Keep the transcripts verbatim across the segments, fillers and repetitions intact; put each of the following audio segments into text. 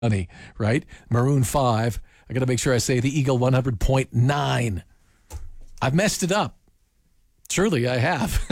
Honey, right? Maroon five. I got to make sure I say the Eagle one hundred point nine. I've messed it up. Surely I have.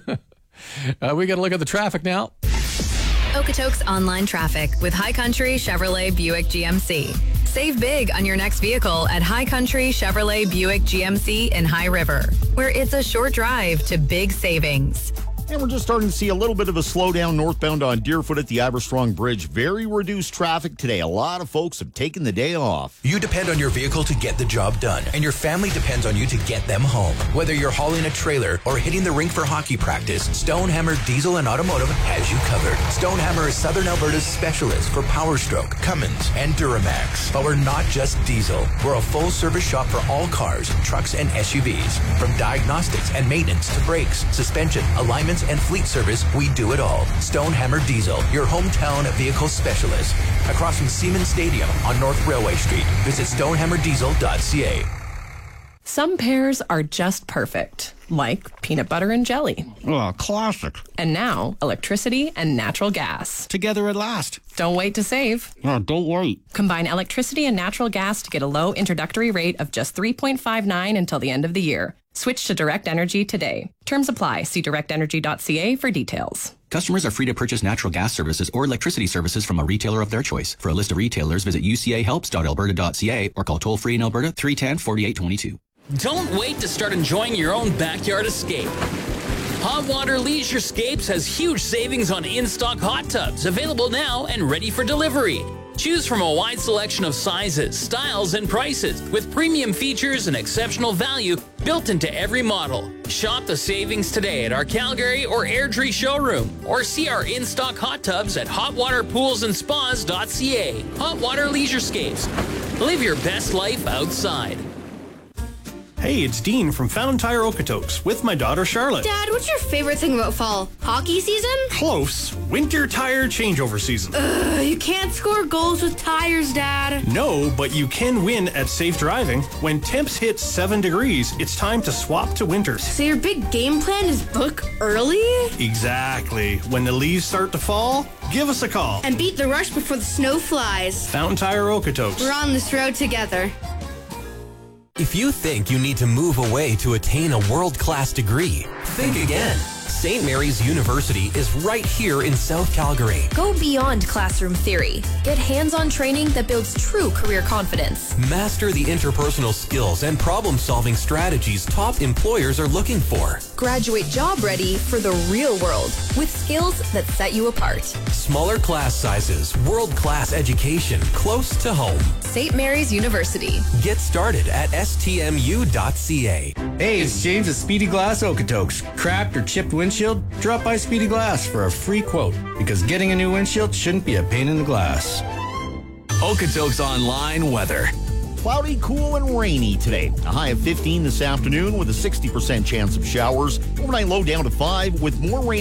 uh, we got to look at the traffic now. Okotoks online traffic with High Country Chevrolet Buick G M C. Save big on your next vehicle at High Country Chevrolet Buick G M C in High River, where it's a short drive to big savings. And we're just starting to see a little bit of a slowdown northbound on Deerfoot at the Aberstrong Bridge. Very reduced traffic today. A lot of folks have taken the day off. You depend on your vehicle to get the job done, and your family depends on you to get them home. Whether you're hauling a trailer or hitting the rink for hockey practice, Stonehammer Diesel and Automotive has you covered. Stonehammer is Southern Alberta's specialist for Power Stroke, Cummins, and Duramax. But we're not just diesel. We're a full-service shop for all cars, trucks, and S U Vs. From diagnostics and maintenance to brakes, suspension, alignments, and fleet service, we do it all. Stonehammer Diesel, your hometown vehicle specialist. Across from Siemens Stadium on North Railway Street. Visit stonehammer diesel dot c a. Some pairs are just perfect, like peanut butter and jelly. Oh, classic. And now, electricity and natural gas. Together at last. Don't wait to save. Oh, don't wait. Combine electricity and natural gas to get a low introductory rate of just three point five nine until the end of the year. Switch to Direct Energy today. Terms apply. See direct energy dot c a for details. Customers are free to purchase natural gas services or electricity services from a retailer of their choice. For a list of retailers, visit u c a helps dot alberta dot c a or call toll-free in Alberta three one zero, four eight two two. Don't wait to start enjoying your own backyard escape. Hot Water Leisurescapes has huge savings on in-stock hot tubs, available now and ready for delivery. Choose from a wide selection of sizes, styles, and prices, with premium features and exceptional value built into every model. Shop the savings today at our Calgary or Airdrie showroom, or see our in-stock hot tubs at hot water pools and spas dot c a. Hot Water Leisurescapes. Live your best life outside. Hey, it's Dean from Fountain Tire Okotoks with my daughter Charlotte. Dad, what's your favorite thing about fall? Hockey season? Close. Winter tire changeover season. Ugh, you can't score goals with tires, Dad. No, but you can win at Safe Driving. When temps hit seven degrees, it's time to swap to winters. So your big game plan is book early? Exactly. When the leaves start to fall, give us a call. And beat the rush before the snow flies. Fountain Tire Okotoks. We're on this road together. If you think you need to move away to attain a world-class degree, think again. Saint Mary's University is right here in South Calgary. Go beyond classroom theory. Get hands-on training that builds true career confidence. Master the interpersonal skills and problem-solving strategies top employers are looking for. Graduate job ready for the real world with skills that set you apart. Smaller class sizes, world-class education, close to home. Saint Mary's University. Get started at s t m u dot c a. Hey, it's James at Speedy Glass Okotoks. Cracked or chipped windshield? Drop by Speedy Glass for a free quote, because getting a new windshield shouldn't be a pain in the glass. Okotoks Online weather. Cloudy, cool, and rainy today. A high of fifteen this afternoon with a sixty percent chance of showers. Overnight low down to five with more rain.